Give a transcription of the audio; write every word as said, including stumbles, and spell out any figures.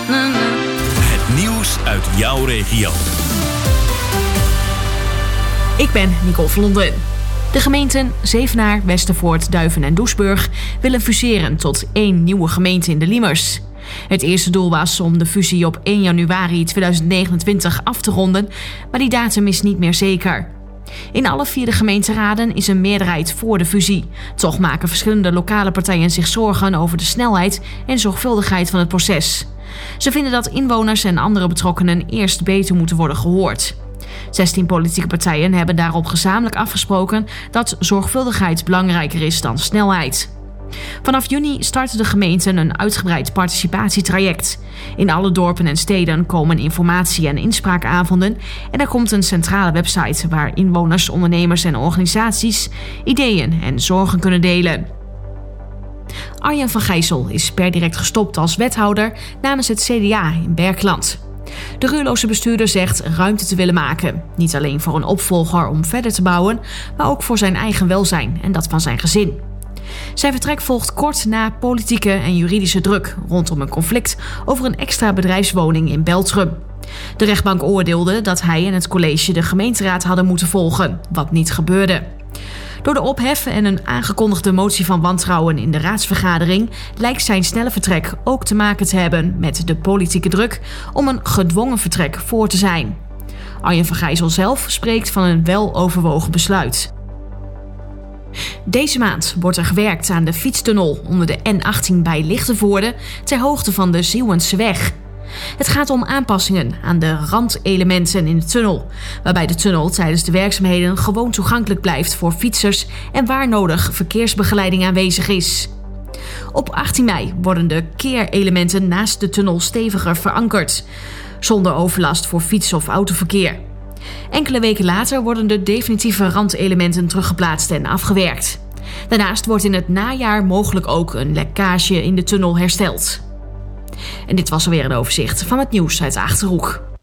Het nieuws uit jouw regio. Ik ben Nicole Vlonden. De gemeenten Zevenaar, Westervoort, Duiven en Doesburg willen fuseren tot één nieuwe gemeente in de Liemers. Het eerste doel was om de fusie op één januari tweeduizend negenentwintig af te ronden, maar die datum is niet meer zeker. In alle vier de gemeenteraden is een meerderheid voor de fusie. Toch maken verschillende lokale partijen zich zorgen over de snelheid en zorgvuldigheid van het proces. Ze vinden dat inwoners en andere betrokkenen eerst beter moeten worden gehoord. zestien politieke partijen hebben daarop gezamenlijk afgesproken dat zorgvuldigheid belangrijker is dan snelheid. Vanaf juni starten de gemeenten een uitgebreid participatietraject. In alle dorpen en steden komen informatie- en inspraakavonden en er komt een centrale website waar inwoners, ondernemers en organisaties ideeën en zorgen kunnen delen. Arjen van Gijssel is per direct gestopt als wethouder namens het C D A in Berkland. De roerloze bestuurder zegt ruimte te willen maken. Niet alleen voor een opvolger om verder te bouwen, maar ook voor zijn eigen welzijn en dat van zijn gezin. Zijn vertrek volgt kort na politieke en juridische druk rondom een conflict over een extra bedrijfswoning in Beltrum. De rechtbank oordeelde dat hij en het college de gemeenteraad hadden moeten volgen, wat niet gebeurde. Door de ophef en een aangekondigde motie van wantrouwen in de raadsvergadering lijkt zijn snelle vertrek ook te maken te hebben met de politieke druk om een gedwongen vertrek voor te zijn. Arjen van Gijssel zelf spreekt van een weloverwogen besluit. Deze maand wordt er gewerkt aan de fietstunnel onder de N achttien bij Lichtenvoorde ter hoogte van de Zieuwenseweg. Het gaat om aanpassingen aan de randelementen in de tunnel, waarbij de tunnel tijdens de werkzaamheden gewoon toegankelijk blijft voor fietsers en waar nodig verkeersbegeleiding aanwezig is. Op achttien mei worden de keerelementen naast de tunnel steviger verankerd, zonder overlast voor fiets- of autoverkeer. Enkele weken later worden de definitieve randelementen teruggeplaatst en afgewerkt. Daarnaast wordt in het najaar mogelijk ook een lekkage in de tunnel hersteld. En dit was alweer een overzicht van het nieuws uit de Achterhoek.